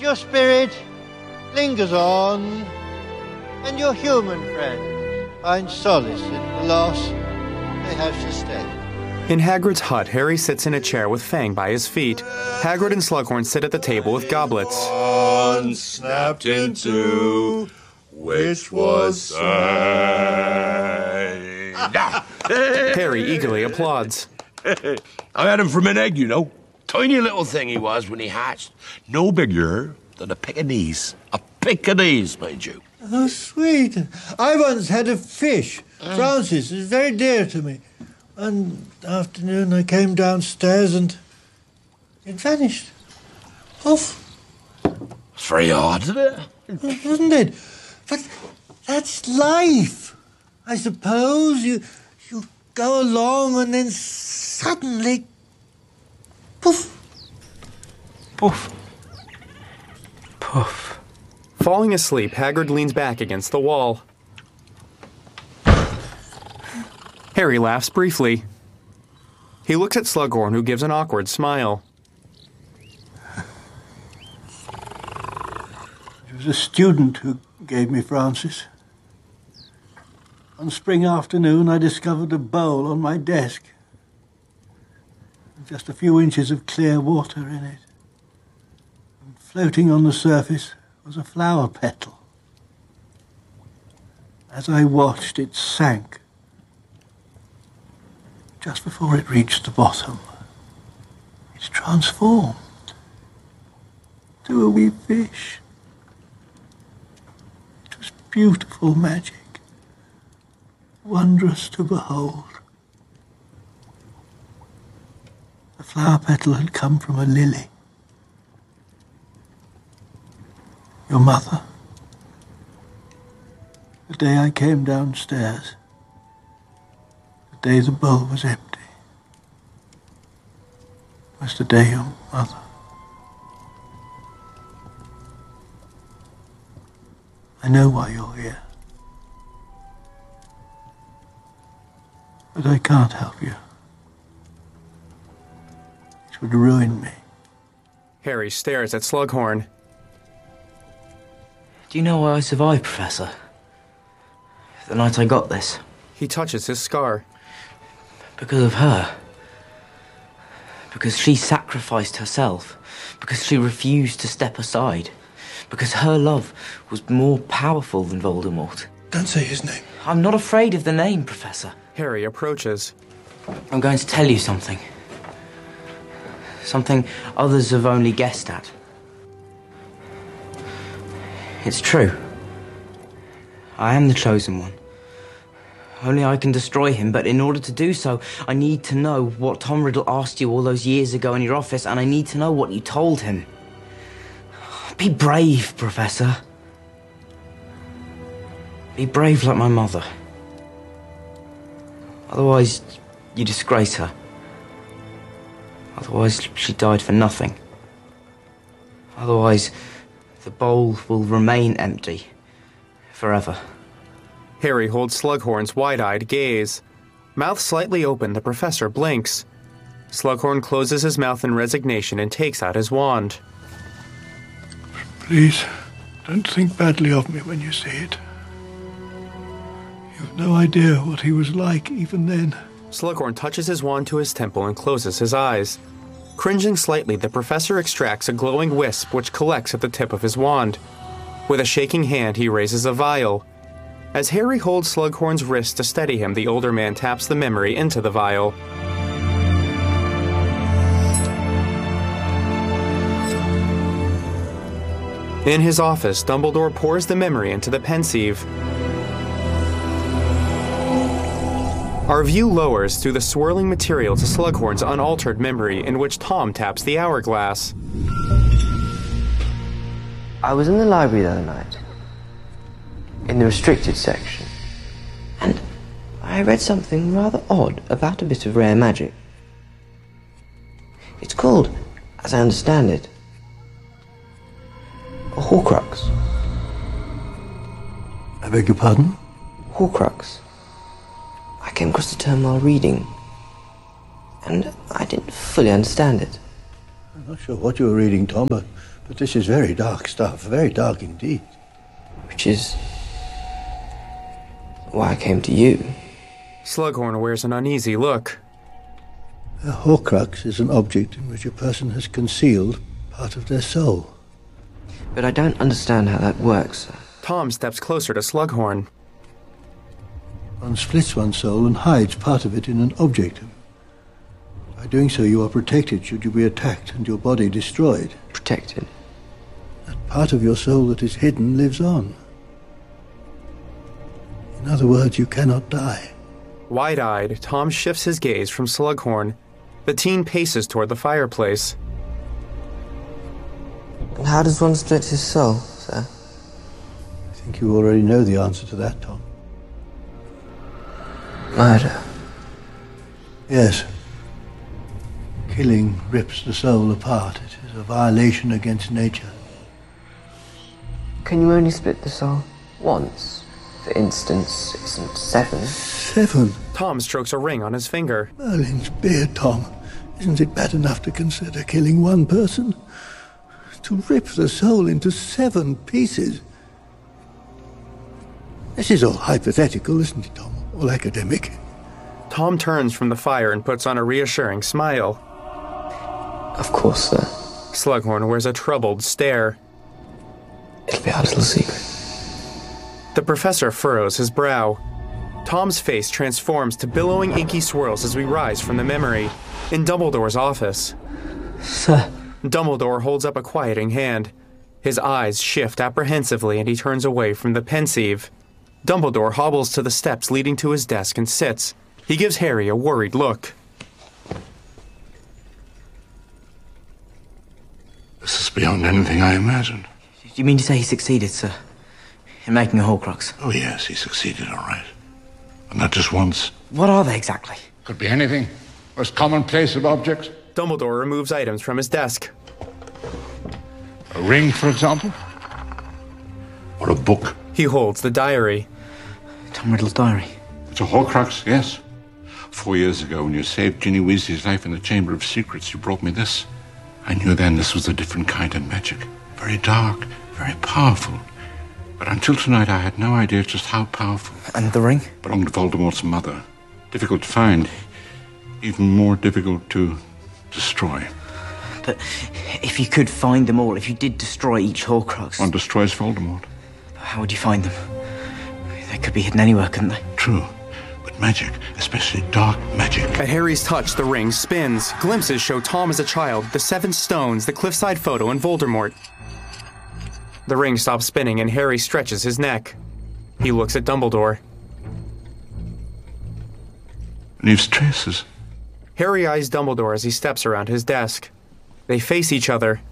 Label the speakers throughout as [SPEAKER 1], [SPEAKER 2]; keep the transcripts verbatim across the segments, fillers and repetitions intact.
[SPEAKER 1] your spirit lingers on, and your human friends find solace in the loss they have sustained.
[SPEAKER 2] In Hagrid's hut, Harry sits in a chair with Fang by his feet. Hagrid and Slughorn sit at the table with goblets.
[SPEAKER 3] One snapped in two, which was sad.
[SPEAKER 2] Harry eagerly applauds.
[SPEAKER 3] I had him from an egg, you know. Tiny little thing he was when he hatched. No bigger than a Pekingese. A Pekingese, mind you.
[SPEAKER 1] Oh, sweet. I once had a fish. Mm. Francis is very dear to me. One afternoon I came downstairs and it vanished. Off.
[SPEAKER 3] It's very hard, isn't it?
[SPEAKER 1] Isn't it? But that's life. I suppose you you go along and then suddenly poof.
[SPEAKER 2] Poof. Poof. Falling asleep, Hagrid leans back against the wall. Harry laughs briefly. He looks at Slughorn, who gives an awkward smile.
[SPEAKER 1] It was a student who gave me Francis. One spring afternoon, I discovered a bowl on my desk. Just a few inches of clear water in it. And floating on the surface was a flower petal. As I watched, it sank. Just before it reached the bottom, it's transformed to a wee fish. It was beautiful magic, wondrous to behold. The flower petal had come from a lily. Your mother, the day I came downstairs, the day the bowl was empty, was the day your mother. I know why you're here, but I can't help you. It would ruin me.
[SPEAKER 2] Harry stares at Slughorn.
[SPEAKER 4] Do you know why I survived, Professor? The night I got this.
[SPEAKER 2] He touches his scar.
[SPEAKER 4] Because of her. Because she sacrificed herself. Because she refused to step aside. Because her love was more powerful than Voldemort.
[SPEAKER 1] Don't say his name.
[SPEAKER 4] I'm not afraid of the name, Professor.
[SPEAKER 2] Harry approaches.
[SPEAKER 4] I'm going to tell you something. Something others have only guessed at. It's true. I am the chosen one. Only I can destroy him, but in order to do so, I need to know what Tom Riddle asked you all those years ago in your office, and I need to know what you told him. Be brave, Professor. Be brave like my mother. Otherwise, you disgrace her. Otherwise, she died for nothing. Otherwise, the bowl will remain empty forever.
[SPEAKER 2] Harry holds Slughorn's wide-eyed gaze. Mouth slightly open, the professor blinks. Slughorn closes his mouth in resignation and takes out his wand.
[SPEAKER 1] Please, don't think badly of me when you see it. You've no idea what he was like even then.
[SPEAKER 2] Slughorn touches his wand to his temple and closes his eyes. Cringing slightly, the professor extracts a glowing wisp which collects at the tip of his wand. With a shaking hand, he raises a vial. As Harry holds Slughorn's wrist to steady him, the older man taps the memory into the vial. In his office, Dumbledore pours the memory into the pensieve. Our view lowers through the swirling material to Slughorn's unaltered memory, in which Tom taps the hourglass.
[SPEAKER 5] I was in the library the other night, in the restricted section, and I read something rather odd about a bit of rare magic. It's called, as I understand it, a Horcrux.
[SPEAKER 1] I beg your pardon?
[SPEAKER 5] Horcrux. I came across the term while reading, and I didn't fully understand it.
[SPEAKER 1] I'm not sure what you were reading, Tom, but, but But this is very dark stuff, very dark indeed.
[SPEAKER 5] Which is why I came to you.
[SPEAKER 2] Slughorn wears an uneasy look.
[SPEAKER 1] A Horcrux is an object in which a person has concealed part of their soul.
[SPEAKER 5] But I don't understand how that works, sir.
[SPEAKER 2] Tom steps closer to Slughorn.
[SPEAKER 1] One splits one's soul and hides part of it in an object. By doing so, you are protected should you be attacked and your body destroyed.
[SPEAKER 5] Protected?
[SPEAKER 1] That part of your soul that is hidden lives on. In other words, you cannot die.
[SPEAKER 2] Wide-eyed, Tom shifts his gaze from Slughorn. The teen paces toward the fireplace.
[SPEAKER 5] And how does one split his soul, sir?
[SPEAKER 1] I think you already know the answer to that, Tom.
[SPEAKER 5] Murder?
[SPEAKER 1] Yes. Killing rips the soul apart. It is a violation against nature.
[SPEAKER 5] Can you only split the soul once? For instance, isn't seven?
[SPEAKER 1] Seven?
[SPEAKER 2] Tom strokes a ring on his finger.
[SPEAKER 1] Merlin's beard, Tom. Isn't it bad enough to consider killing one person? To rip the soul into seven pieces. This is all hypothetical, isn't it, Tom? All academic.
[SPEAKER 2] Tom turns from the fire and puts on a reassuring smile.
[SPEAKER 5] Of course, sir.
[SPEAKER 2] Slughorn wears a troubled stare.
[SPEAKER 5] It'll be our little secret.
[SPEAKER 2] The professor furrows his brow. Tom's face transforms to billowing inky swirls as we rise from the memory. In Dumbledore's office.
[SPEAKER 5] Sir.
[SPEAKER 2] Dumbledore holds up a quieting hand. His eyes shift apprehensively and he turns away from the pensieve. Dumbledore hobbles to the steps leading to his desk and sits. He gives Harry a worried look.
[SPEAKER 6] This is beyond anything I imagined.
[SPEAKER 4] Do you mean to say he succeeded, sir? In making a Horcrux?
[SPEAKER 6] Oh, yes, he succeeded, all right. And not just once.
[SPEAKER 4] What are they exactly?
[SPEAKER 7] Could be anything. Most commonplace of objects.
[SPEAKER 2] Dumbledore removes items from his desk.
[SPEAKER 7] A ring, for example.
[SPEAKER 6] Or a book.
[SPEAKER 2] He holds the diary.
[SPEAKER 4] Tom Riddle's diary.
[SPEAKER 6] It's a Horcrux, yes. Four years ago, when you saved Ginny Weasley's life in the Chamber of Secrets, you brought me this. I knew then this was a different kind of magic. Very dark, very powerful. But until tonight, I had no idea just how powerful.
[SPEAKER 4] And the ring?
[SPEAKER 6] Belonged to Voldemort's mother. Difficult to find. Even more difficult to destroy.
[SPEAKER 4] But if you could find them all, if you did destroy each Horcrux...
[SPEAKER 6] One destroys Voldemort.
[SPEAKER 4] How would you find them? They could be hidden anywhere, couldn't they?
[SPEAKER 6] True. But magic, especially dark magic...
[SPEAKER 2] At Harry's touch, the ring spins. Glimpses show Tom as a child, the Seven Stones, the cliffside photo, and Voldemort. The ring stops spinning and Harry stretches his neck. He looks at Dumbledore.
[SPEAKER 6] Leaves traces.
[SPEAKER 2] Harry eyes Dumbledore as he steps around his desk. They face each other.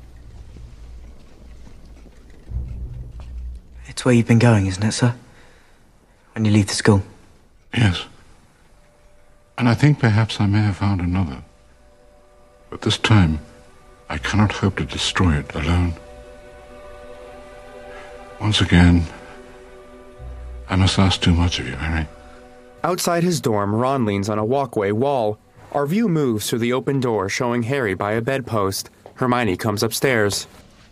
[SPEAKER 4] It's where you've been going, isn't it, sir? When you leave the school.
[SPEAKER 6] Yes. And I think perhaps I may have found another. But this time, I cannot hope to destroy it alone. Once again, I must ask too much of you, Harry.
[SPEAKER 2] Outside his dorm, Ron leans on a walkway wall. Our view moves through the open door, showing Harry by a bedpost. Hermione comes upstairs.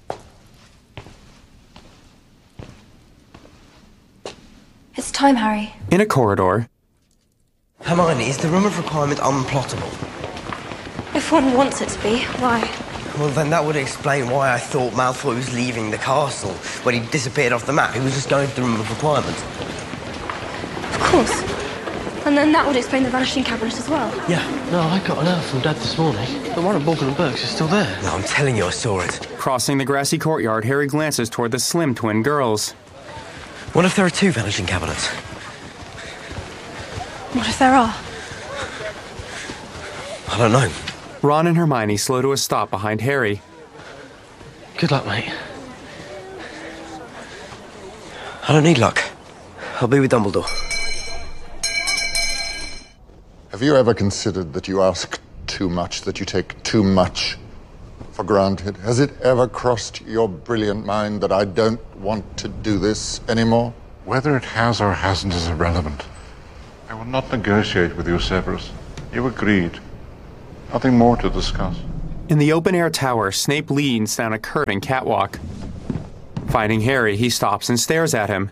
[SPEAKER 8] It's time, Harry.
[SPEAKER 2] In a corridor.
[SPEAKER 5] Hermione, is the room of requirement unplottable?
[SPEAKER 8] If one wants it to be, why?
[SPEAKER 5] Well, then that would explain why I thought Malfoy was leaving the castle. When he disappeared off the map, he was just going to the room of requirement.
[SPEAKER 8] Of course. And then that would explain the vanishing cabinet as well.
[SPEAKER 9] Yeah, no, I got an alert from Dad this morning. The one at Borgin and Burke's is still there.
[SPEAKER 5] No, I'm telling you, I saw it.
[SPEAKER 2] Crossing the grassy courtyard, Harry glances toward the slim twin girls.
[SPEAKER 5] What if there are two vanishing cabinets?
[SPEAKER 8] What if there are?
[SPEAKER 5] I don't know.
[SPEAKER 2] Ron and Hermione slow to a stop behind Harry.
[SPEAKER 9] Good luck, mate.
[SPEAKER 5] I don't need luck. I'll be with Dumbledore.
[SPEAKER 10] Have you ever considered that you ask too much, that you take too much for granted? Has it ever crossed your brilliant mind that I don't want to do this anymore?
[SPEAKER 6] Whether it has or hasn't is irrelevant. I will not negotiate with you, Severus. You agreed. Nothing more to discuss.
[SPEAKER 2] In the open-air tower, Snape leans down a curving catwalk. Finding Harry, he stops and stares at him.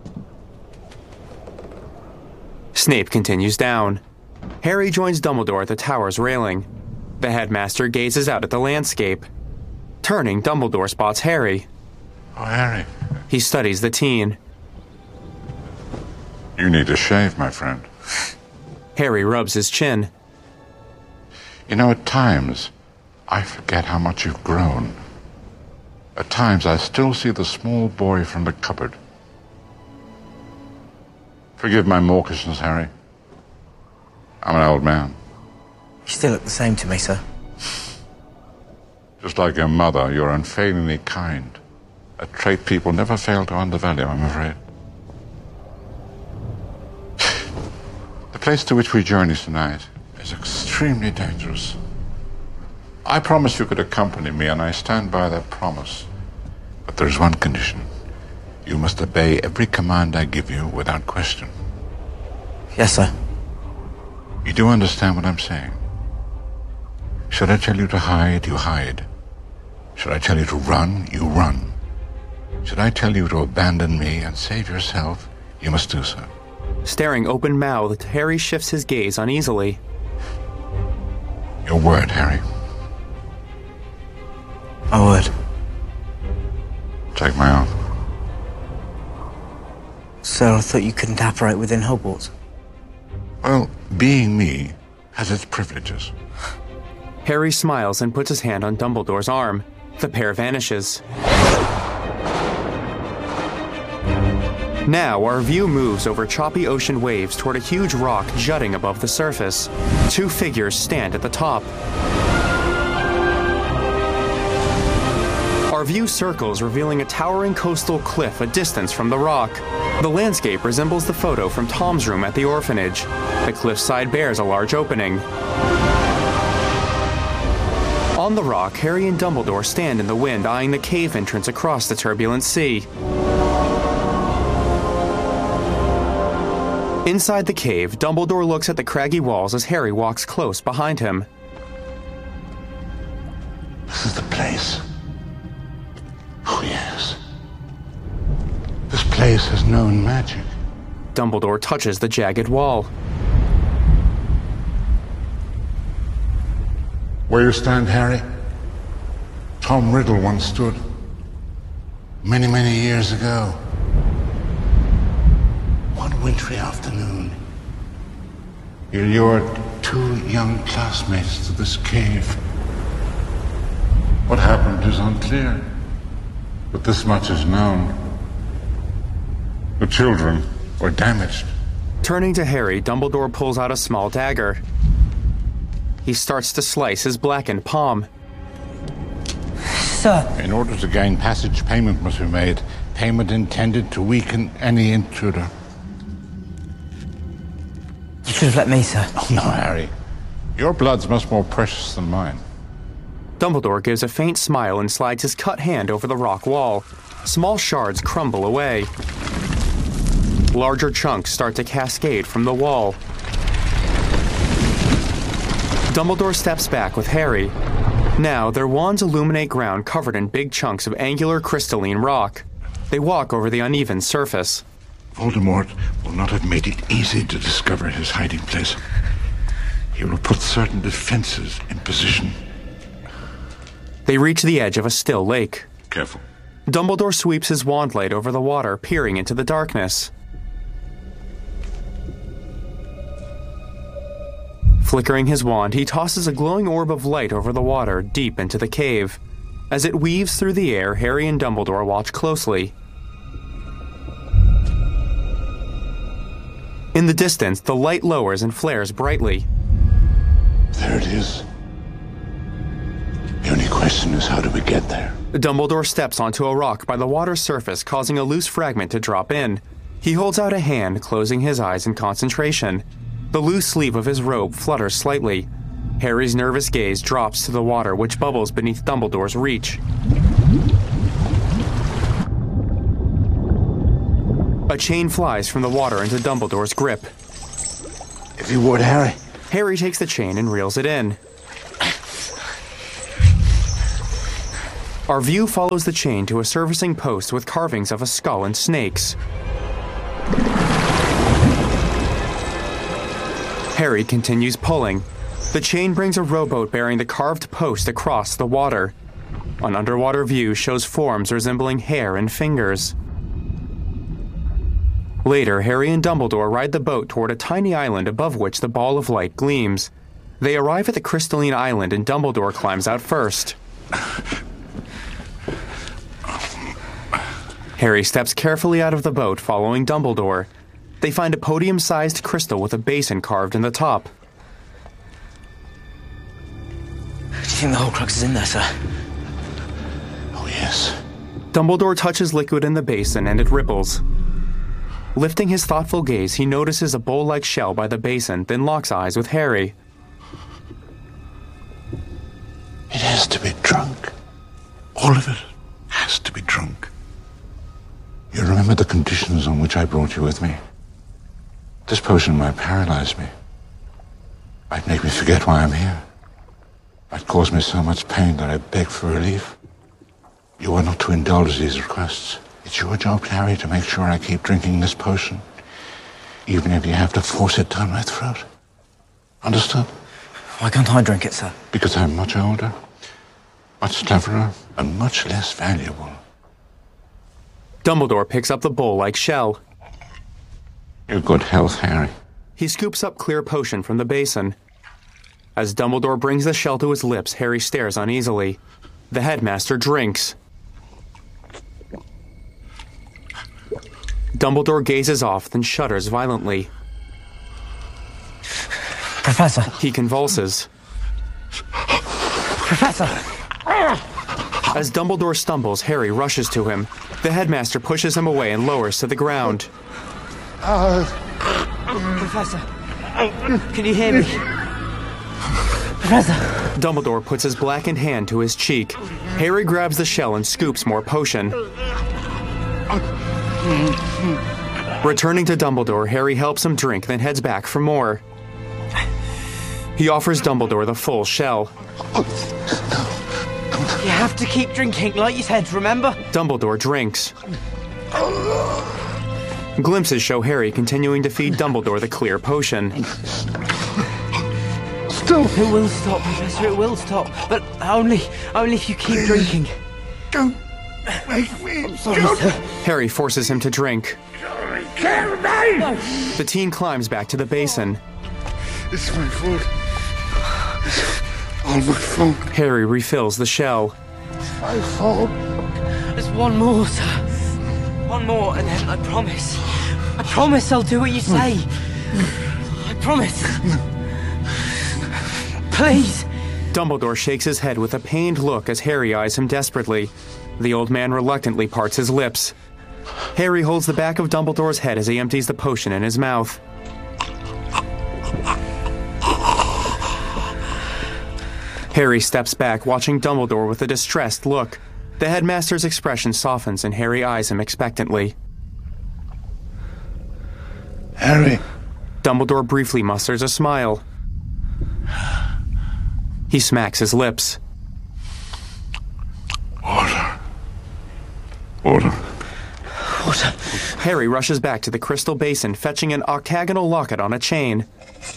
[SPEAKER 2] Snape continues down. Harry joins Dumbledore at the tower's railing. The headmaster gazes out at the landscape. Turning, Dumbledore spots Harry.
[SPEAKER 6] Oh, Harry.
[SPEAKER 2] He studies the teen.
[SPEAKER 6] You need a shave, my friend.
[SPEAKER 2] Harry rubs his chin.
[SPEAKER 6] You know, at times, I forget how much you've grown. At times, I still see the small boy from the cupboard. Forgive my mawkishness, Harry. I'm an old man.
[SPEAKER 4] You still look the same to me, sir.
[SPEAKER 6] Just like your mother, you're unfailingly kind. A trait people never fail to undervalue, I'm afraid. The place to which we journey tonight is extremely dangerous. I promised you could accompany me, and I stand by that promise. But there's one condition. You must obey every command I give you without question.
[SPEAKER 4] Yes, sir.
[SPEAKER 6] You do understand what I'm saying? Should I tell you to hide, you hide. Should I tell you to run, you run. Should I tell you to abandon me and save yourself, you must do so.
[SPEAKER 2] Staring open-mouthed, Harry shifts his gaze uneasily.
[SPEAKER 6] Your word, Harry.
[SPEAKER 4] My word.
[SPEAKER 6] Take my oath.
[SPEAKER 4] Sir, I thought you couldn't operate within Hogwarts.
[SPEAKER 6] Well, being me has its privileges.
[SPEAKER 2] Harry smiles and puts his hand on Dumbledore's arm. The pair vanishes. Now, our view moves over choppy ocean waves toward a huge rock jutting above the surface. Two figures stand at the top. Our view circles, revealing a towering coastal cliff a distance from the rock. The landscape resembles the photo from Tom's room at the orphanage. The cliffside bears a large opening. On the rock, Harry and Dumbledore stand in the wind, eyeing the cave entrance across the turbulent sea. Inside the cave, Dumbledore looks at the craggy walls as Harry walks close behind him.
[SPEAKER 6] This is the place. Oh, yes. This place has known magic.
[SPEAKER 2] Dumbledore touches the jagged wall.
[SPEAKER 6] Where you stand, Harry, Tom Riddle once stood. Many, many years ago. One wintry afternoon, he lured two young classmates to this cave. What happened is unclear, but this much is known. The children were damaged.
[SPEAKER 2] Turning to Harry, Dumbledore pulls out a small dagger. He starts to slice his blackened palm.
[SPEAKER 4] Sir.
[SPEAKER 6] In order to gain passage, payment must be made. Payment intended to weaken any intruder.
[SPEAKER 4] You should have let me, sir.
[SPEAKER 6] Oh, no, Harry. Your blood's much more precious than mine.
[SPEAKER 2] Dumbledore gives a faint smile and slides his cut hand over the rock wall. Small shards crumble away. Larger chunks start to cascade from the wall. Dumbledore steps back with Harry. Now, their wands illuminate ground covered in big chunks of angular crystalline rock. They walk over the uneven surface.
[SPEAKER 6] Voldemort will not have made it easy to discover his hiding place. He will put certain defenses in position.
[SPEAKER 2] They reach the edge of a still lake.
[SPEAKER 6] Careful.
[SPEAKER 2] Dumbledore sweeps his wand light over the water, peering into the darkness. Flickering his wand, he tosses a glowing orb of light over the water, deep into the cave. As it weaves through the air, Harry and Dumbledore watch closely. In the distance, the light lowers and flares brightly.
[SPEAKER 6] There it is. The only question is, how do we get there?
[SPEAKER 2] Dumbledore steps onto a rock by the water's surface, causing a loose fragment to drop in. He holds out a hand, closing his eyes in concentration. The loose sleeve of his robe flutters slightly. Harry's nervous gaze drops to the water, which bubbles beneath Dumbledore's reach. A chain flies from the water into Dumbledore's grip.
[SPEAKER 6] If you would, Harry.
[SPEAKER 2] Harry takes the chain and reels it in. Our view follows the chain to a servicing post with carvings of a skull and snakes. Harry continues pulling. The chain brings a rowboat bearing the carved post across the water. An underwater view shows forms resembling hair and fingers. Later, Harry and Dumbledore ride the boat toward a tiny island above which the ball of light gleams. They arrive at the crystalline island and Dumbledore climbs out first. Harry steps carefully out of the boat, following Dumbledore. They find a podium-sized crystal with a basin carved in the top.
[SPEAKER 4] Do you think the Horcrux is in there, sir?
[SPEAKER 6] Oh, yes.
[SPEAKER 2] Dumbledore touches liquid in the basin and it ripples. Lifting his thoughtful gaze, he notices a bowl-like shell by the basin, then locks eyes with Harry.
[SPEAKER 6] It has to be drunk. All of it has to be drunk. You remember the conditions on which I brought you with me? This potion might paralyze me. Might make me forget why I'm here. Might cause me so much pain that I beg for relief. You are not to indulge these requests. It's your job, Harry, to make sure I keep drinking this potion, even if you have to force it down my throat. Understood?
[SPEAKER 4] Why can't I drink it, sir?
[SPEAKER 6] Because I'm much older, much cleverer, and much less valuable.
[SPEAKER 2] Dumbledore picks up the bowl-like shell.
[SPEAKER 6] Your good health, Harry.
[SPEAKER 2] He scoops up clear potion from the basin. As Dumbledore brings the shell to his lips, Harry stares uneasily. The headmaster drinks. Dumbledore gazes off, then shudders violently.
[SPEAKER 4] Professor!
[SPEAKER 2] He convulses.
[SPEAKER 4] Professor!
[SPEAKER 2] As Dumbledore stumbles, Harry rushes to him. The headmaster pushes him away and lowers to the ground.
[SPEAKER 4] Uh, Professor! Can you hear me? Professor!
[SPEAKER 2] Dumbledore puts his blackened hand to his cheek. Harry grabs the shell and scoops more potion. Returning to Dumbledore, Harry helps him drink, then heads back for more. He offers Dumbledore the full shell.
[SPEAKER 4] You have to keep drinking, like you said, remember?
[SPEAKER 2] Dumbledore drinks. Glimpses show Harry continuing to feed Dumbledore the clear potion.
[SPEAKER 4] Stop! It will stop, Professor, it will stop. But only, only if you keep drinking.
[SPEAKER 6] Don't make me.
[SPEAKER 4] I'm sorry, sir.
[SPEAKER 2] Harry forces him to drink.
[SPEAKER 6] Kill me!
[SPEAKER 4] No.
[SPEAKER 2] The teen climbs back to the basin.
[SPEAKER 6] It's my fault. It's all my fault.
[SPEAKER 2] Harry refills the shell.
[SPEAKER 6] It's my fault.
[SPEAKER 4] There's one more, sir. One more, and then I promise. I promise I'll do what you say. I promise. Please.
[SPEAKER 2] Dumbledore shakes his head with a pained look as Harry eyes him desperately. The old man reluctantly parts his lips. Harry holds the back of Dumbledore's head as he empties the potion in his mouth. Harry steps back, watching Dumbledore with a distressed look. The headmaster's expression softens and Harry eyes him expectantly.
[SPEAKER 6] Harry.
[SPEAKER 2] Dumbledore briefly musters a smile. He smacks his lips.
[SPEAKER 6] Water. Water.
[SPEAKER 4] Water.
[SPEAKER 2] Harry rushes back to the crystal basin, fetching an octagonal locket on a chain.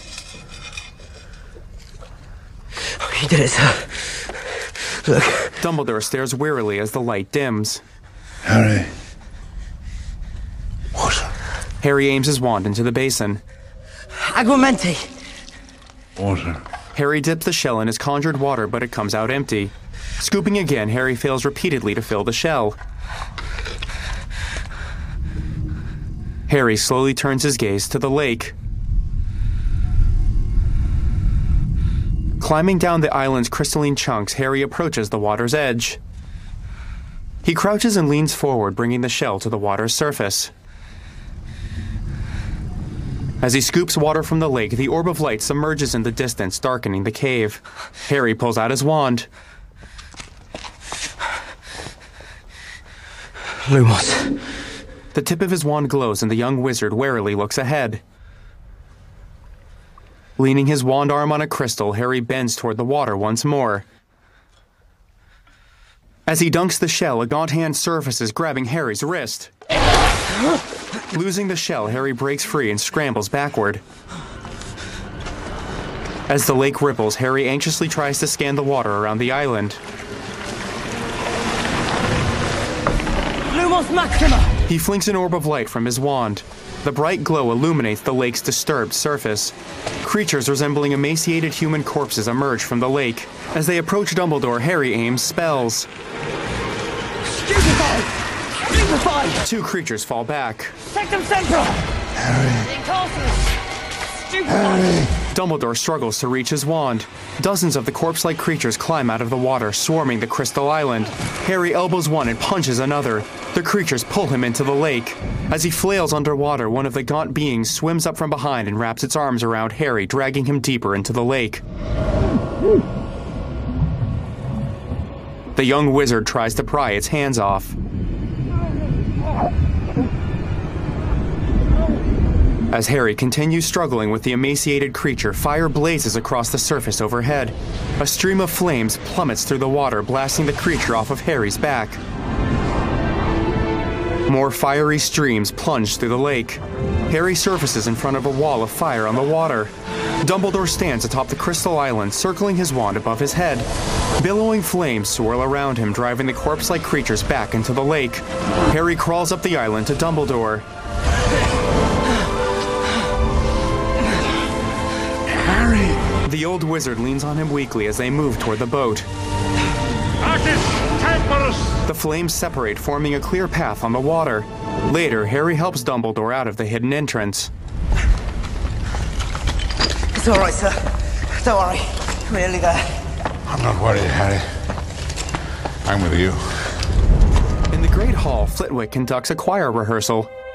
[SPEAKER 4] You did it, sir. Look.
[SPEAKER 2] Dumbledore stares wearily as the light dims.
[SPEAKER 6] Harry. Water.
[SPEAKER 2] Harry aims his wand into the basin.
[SPEAKER 4] Aguamenti.
[SPEAKER 6] Water.
[SPEAKER 2] Harry dips the shell in his conjured water, but it comes out empty. Scooping again, Harry fails repeatedly to fill the shell. Harry slowly turns his gaze to the lake. Climbing down the island's crystalline chunks, Harry approaches the water's edge. He crouches and leans forward, bringing the shell to the water's surface. As he scoops water from the lake, the orb of light submerges in the distance, darkening the cave. Harry pulls out his wand.
[SPEAKER 4] Lumos.
[SPEAKER 2] The tip of his wand glows and the young wizard warily looks ahead. Leaning his wand arm on a crystal, Harry bends toward the water once more. As he dunks the shell, a gaunt hand surfaces, grabbing Harry's wrist. Losing the shell, Harry breaks free and scrambles backward. As the lake ripples, Harry anxiously tries to scan the water around the island.
[SPEAKER 4] Lumos Maxima!
[SPEAKER 2] He flings an orb of light from his wand. The bright glow illuminates the lake's disturbed surface. Creatures resembling emaciated human corpses emerge from the lake. As they approach Dumbledore, Harry aims spells.
[SPEAKER 4] Stupefy! Stupefy!
[SPEAKER 2] Two creatures fall back.
[SPEAKER 4] Sectum Sempra!
[SPEAKER 1] Harry.
[SPEAKER 4] Incarcerus! Stupefy!
[SPEAKER 1] Harry.
[SPEAKER 2] Dumbledore struggles to reach his wand. Dozens of the corpse-like creatures climb out of the water, swarming the Crystal Island. Harry elbows one and punches another. The creatures pull him into the lake. As he flails underwater, one of the gaunt beings swims up from behind and wraps its arms around Harry, dragging him deeper into the lake. The young wizard tries to pry its hands off. As Harry continues struggling with the emaciated creature, fire blazes across the surface overhead. A stream of flames plummets through the water, blasting the creature off of Harry's back. More fiery streams plunge through the lake. Harry surfaces in front of a wall of fire on the water. Dumbledore stands atop the Crystal Island, circling his wand above his head. Billowing flames swirl around him, driving the corpse-like creatures back into the lake. Harry crawls up the island to Dumbledore.
[SPEAKER 1] Harry!
[SPEAKER 2] The old wizard leans on him weakly as they move toward the boat.
[SPEAKER 7] Artis Temporis!
[SPEAKER 2] The flames separate, forming a clear path on the water. Later, Harry helps Dumbledore out of the hidden entrance.
[SPEAKER 4] It's all right, sir. Don't worry. We're nearly there.
[SPEAKER 7] I'm not worried, Harry. I'm with you.
[SPEAKER 2] In the Great Hall, Flitwick conducts a choir rehearsal.